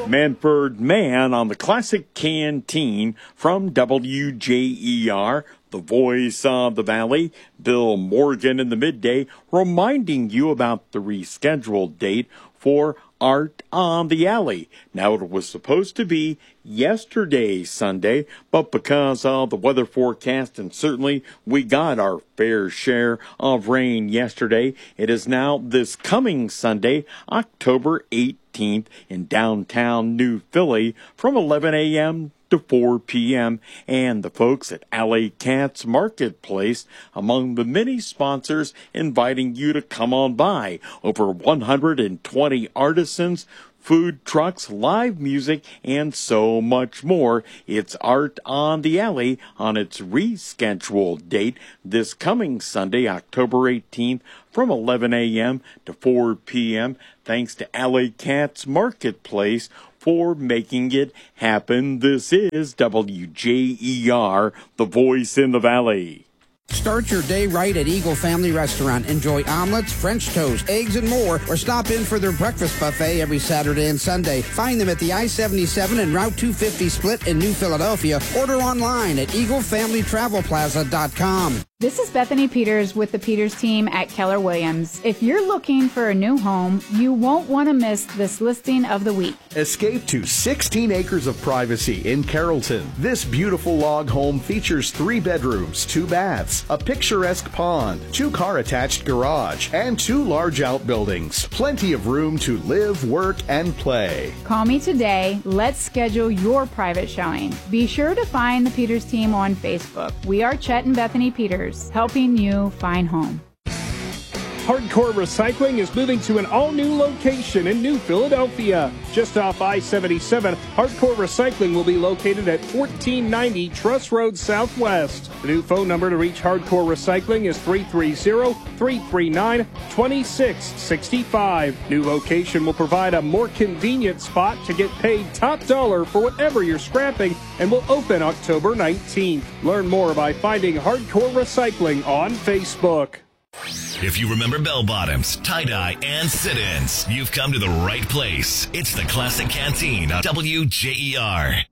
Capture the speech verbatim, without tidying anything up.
Manford Mann on the Classic Canteen from W J E R, the voice of the Valley. Bill Morgan in the midday reminding you about the rescheduled date for Art on the Alley. Now, it was supposed to be yesterday, Sunday, but because of the weather forecast, and certainly we got our fair share of rain yesterday, it is now this coming Sunday, October eighteenth, in downtown New Philly from eleven a.m. to four p.m. and the folks at Alley Cats Marketplace among the many sponsors inviting you to come on by. Over one hundred twenty artisans, food trucks, live music, and so much more. It's Art on the Alley on its rescheduled date this coming Sunday, October eighteenth, from eleven a.m. to four p.m. Thanks to Alley Cats Marketplace for making it happen. This is W J E R, the voice in the Valley. Start your day right at Eagle Family Restaurant. Enjoy omelets, French toast, eggs, and more, or stop in for their breakfast buffet every Saturday and Sunday. Find them at the I seventy-seven and Route two fifty split in New Philadelphia. Order online at eagle family travel plaza dot com. This is Bethany Peters with the Peters team at Keller Williams. If you're looking for a new home, you won't want to miss this listing of the week. Escape to sixteen acres of privacy in Carrollton. This beautiful log home features three bedrooms, two baths, a picturesque pond, two-car attached garage, and two large outbuildings. Plenty of room to live, work, and play. Call me today. Let's schedule your private showing. Be sure to find the Peters team on Facebook. We are Chet and Bethany Peters, helping you find home. Hardcore Recycling is moving to an all-new location in New Philadelphia. Just off I seventy-seven, Hardcore Recycling will be located at fourteen ninety Truss Road Southwest. The new phone number to reach Hardcore Recycling is three three zero, three three nine, two six six five. New location will provide a more convenient spot to get paid top dollar for whatever you're scrapping and will open October nineteenth. Learn more by finding Hardcore Recycling on Facebook. If you remember bell bottoms, tie-dye, and sit-ins, you've come to the right place. It's the Classic Canteen on W J E R.